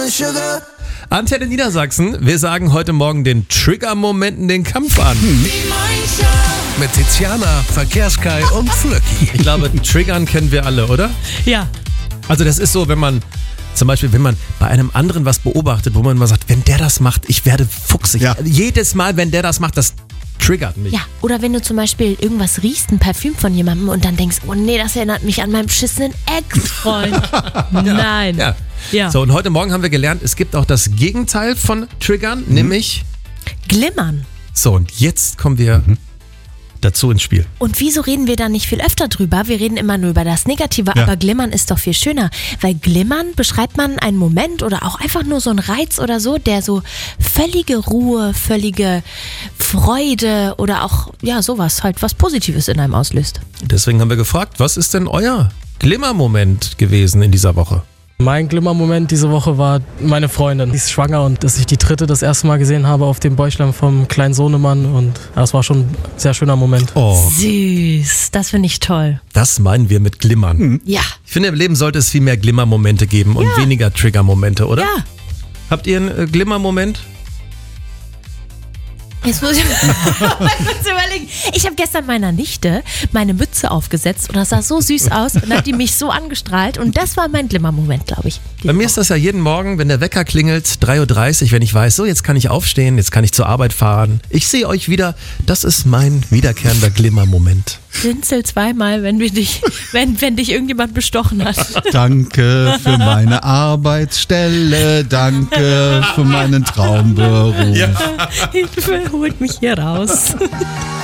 Antenne Niedersachsen, wir sagen heute Morgen den Trigger-Momenten den Kampf an. Mit Tiziana, Verkehrskai und Flöcki. Ich glaube, Triggern kennen wir alle, oder? Ja. Also das ist so, wenn man bei einem anderen was beobachtet, wo man mal sagt, wenn der das macht, ich werde fuchsig. Ja. Jedes Mal, wenn der das macht, das triggert mich. Ja, oder wenn du zum Beispiel irgendwas riechst, ein Parfüm von jemandem und dann denkst, oh nee, das erinnert mich an meinen beschissenen Ex-Freund. Nein. Ja. Ja. So, und heute Morgen haben wir gelernt, es gibt auch das Gegenteil von Triggern, nämlich... Glimmern. So, und jetzt kommen wir dazu ins Spiel. Und wieso reden wir da nicht viel öfter drüber? Wir reden immer nur über das Negative, Ja. aber Glimmern ist doch viel schöner. Weil Glimmern beschreibt man einen Moment oder auch einfach nur so einen Reiz oder so, der so völlige Ruhe, völlige Freude oder auch, ja, sowas halt, was Positives in einem auslöst. Deswegen haben wir gefragt, was ist denn euer Glimmermoment gewesen in dieser Woche? Mein Glimmermoment diese Woche war meine Freundin. Die ist schwanger und dass ich die dritte das erste Mal gesehen habe auf dem Bäuchlein vom kleinen Sohnemann und das war schon ein sehr schöner Moment. Oh, Süß, das finde ich toll. das meinen wir mit Glimmern. Ja. Ich finde, im Leben sollte es viel mehr Glimmermomente geben und weniger Triggermomente, oder? Ja. Habt ihr einen Glimmermoment? Jetzt muss ich kurz überlegen. Ich habe gestern meiner Nichte meine Mütze aufgesetzt und das sah so süß aus und hat die mich so angestrahlt und das war mein Glimmermoment, glaube ich. Bei mir ist das ja jeden Morgen, wenn der Wecker klingelt, 3.30 Uhr, wenn ich weiß, so jetzt kann ich aufstehen, jetzt kann ich zur Arbeit fahren. Ich sehe euch wieder, das ist mein wiederkehrender Glimmermoment. Blinzel zweimal, wenn dich irgendjemand bestochen hat. Danke für meine Arbeitsstelle, danke für meinen Traumberuf. Hilfe, holt mich hier raus.